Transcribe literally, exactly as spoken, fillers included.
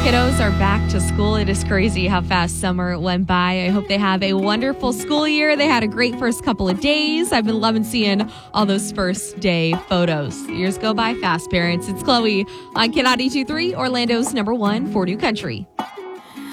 kiddos are back to school. It is crazy how fast summer went by. I hope they have a wonderful school year. They had a great first couple of days. I've been loving seeing all those first day photos. Years go by fast, parents. It's Chloe on K ninety-two point three, Orlando's number one for New Country.